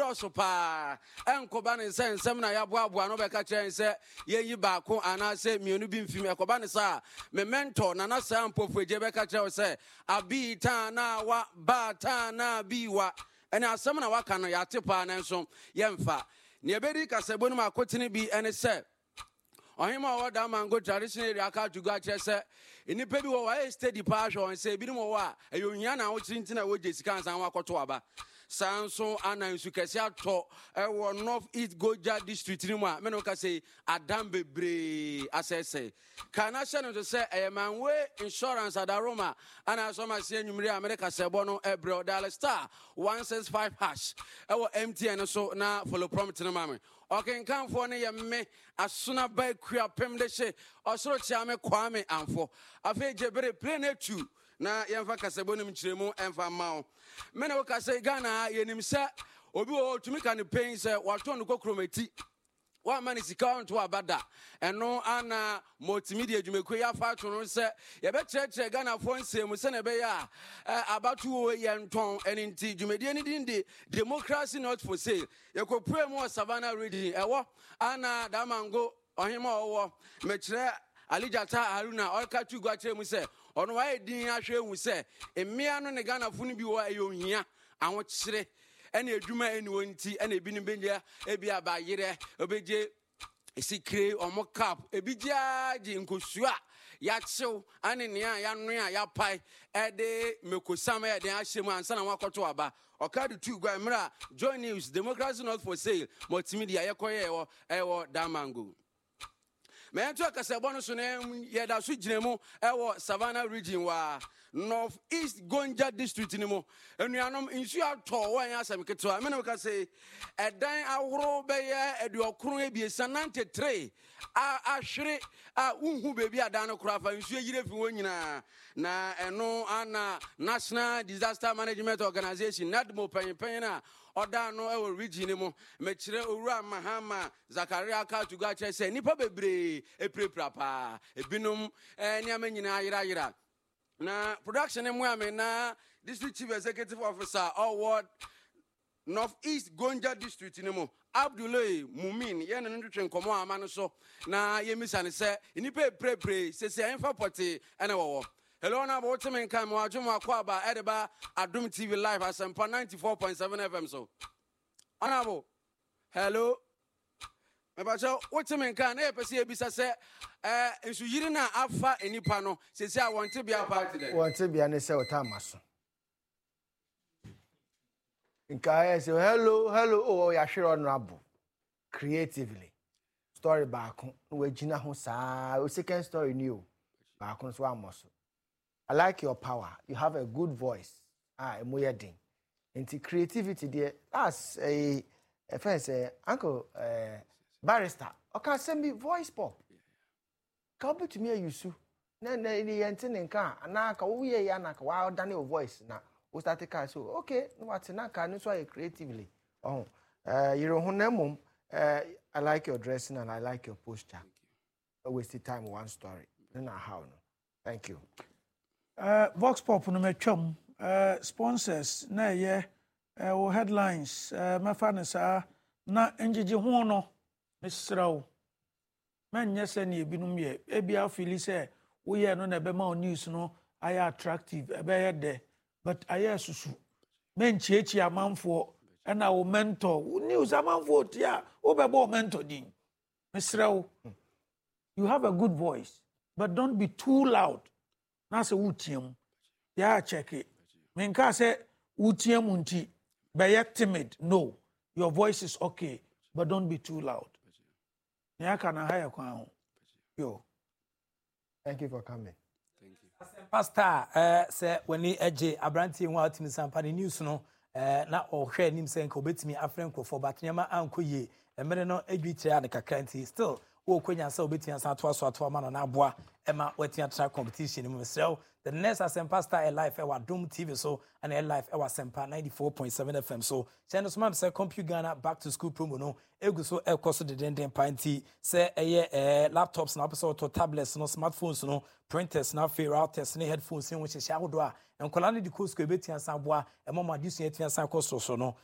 edoso pa enkoba ne nsem na yaboaboa no be ka kire nse yeyi baako anase mienu bi mfim ekoba ne sa me mentor na sa mpofueje be ka kire se abi ta na wa ba ta na biwa ene asem na waka no yate pa na nso yemfa ne ebedi kasebo no makotene bi ene se ohima wa da mango traditional area ka tugu a kire se enipa bi wo wa steady pa hwo on se bi no wa ayohia na wo tintina wo jesika ansan wakoto aba sanso anansu kese ato ewo North East Goja district ni mu a me no ka say adam bebre asese kana hye no se emanwe insurance adaroma ana so ma se anwumre America sebo no ebre dial star 165 hash ewo MTN so na follow prompt no mame okay nkanfo ne ye me asona ba kua pem de hye osoro chia me kwame amfo afa jebere play na tu na yemfa kasebo nim kiremu emfa mawo me na woka say Ghana yenim se obi o tumi kan pain se wato no kokromati wa mani sika onto abada eno ana multimedia dwumekwe ya fa to no se ye be kire Ghana fo nsem se na be ya abatu o ye nton enti dwumedie ni dinde democracy not for sale ye ko pray mo Savannah reading ewo ana damango ohima owo me kire Alijata Haruna orka tu gwa kire mu se ono wa edin ahwe hu se emia no ne Ghana fo no bi wo ayohia awo kire ene edwuma ene wonti ene ebi no benja ebi abayire obeje esikre omo cap ebi giaji nkosua ya chew ane nea ya noa ya pai ede mekosama ya den ahyemu ansa na wakoto aba okadu tu gwa mra Joy News Democracy Not For Sale multimedia yekoye ewo damango me ento akasebo no so na yeda so ginemu ewo Savannah region wa North East Gonja district ni mo enuanom insu ato wan asem keto me no ka say edan ahoro beye eduokron ebiesa 93 ahwere unhu bebi adan no kura fa insu yire fi wonyina na eno ana National Disaster Management Organization NADMO panyen na oda no ewo region ni mo me kire owura Mahama Zakaria ka tuga kire say nipa bebre eprepra pa ebinom niam nyina ayira na production mu ame na district chief executive officer award North East Gonja district ni mo Abdullahi Mumin ye ne ntwetwe nkomo ama no so na ye misa ne se nipa prepre sese enfa pote ene wo hello na bo teme nkan mo adwum akwa ba edeba Adum TV live asempa 94.7 FM so anabo hello mebacho woteme nkan na ye pese ebisa se ensu yiri na afa enipa no sese a wonte bia party de wonte bia ne se otamaso nka say hello oh ya hwere honorable creatively story back we gina ho saa o second story new back so amoso I like your power you have a good voice emoyedin enti creativity there that's a first uncle barrister okay send me voice pop come to me yusu na yente nka na ka wo ye ya na ka wa dane your voice na we start to so okay no what na ka no so creatively you know honamum I like your dressing and I like your posture waste the time one story na how no thank you Vox Pop no metwam sponsors na ye headlines mafanisa na engigi ho no mesrawo manye se na ebinum ye ebia feel say wo ye no na be ma news no aya attractive ebe ye de but aya susu menchiechi amanfo na wo mentor wo news amanfo tia wo be bo mentor din mesrawo you have a good voice but don't be too loud na se wutiem ya check it menka say wutiem unti be ye timid no your voice is okay but don't be too loud. Yo. Thank you for coming. Thank you. Pastor, say when he eje abranti nwa otimi sampani news no na ohwe nim se nka obetimi afren krofo but nyama ankoye emere no edwitire an kakranti still wo kwanya sa obetimi asa to aso ato ama na aboa ema wetia tra competition mu mesrel the next asem pastor a live e wa Dom TV so and a live e wa sempa 94.7 FM so channel so say Compute Ghana back to school promo no egu so e koso de den panty say laptops na person to tablets no smartphones no printers na fair routers na headphones ni which is shahodo a enkola no di course ko betia san boa e mama disu etia san course so no